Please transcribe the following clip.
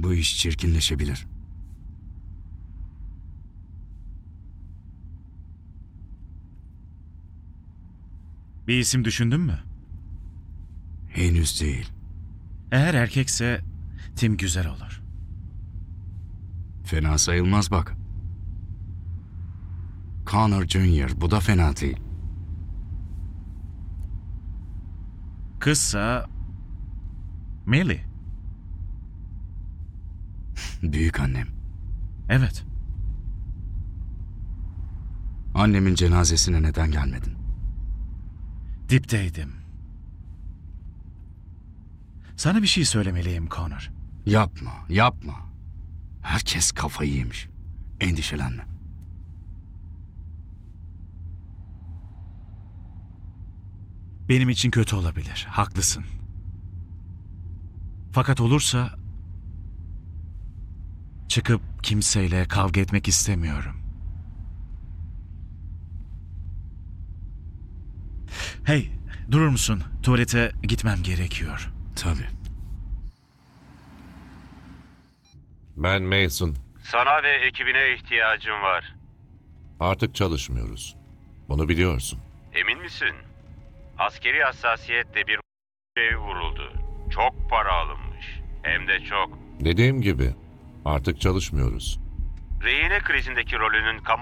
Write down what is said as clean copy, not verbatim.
Bu iş çirkinleşebilir. Bir isim düşündün mü? Henüz değil. Eğer erkekse Tim güzel olur. Fena sayılmaz bak. Connor Jr. Bu da fena değil. Kızsa Millie. Büyük annem. Evet. Annemin cenazesine neden gelmedin? Dipteydim. Sana bir şey söylemeliyim Connor. Yapma, yapma. Herkes kafayı yemiş. Endişelenme. Benim için kötü olabilir. Haklısın. Fakat olursa çıkıp kimseyle kavga etmek istemiyorum. Hey, durur musun? Tuvalete gitmem gerekiyor. Tabii. Ben Mason. Sana ve ekibine ihtiyacım var. Artık çalışmıyoruz. Bunu biliyorsun. Emin misin? Askeri hassasiyetle bir ev vuruldu. Çok para alınmış. Hem de çok. Dediğim gibi artık çalışmıyoruz. Rehine krizindeki rolünün kamu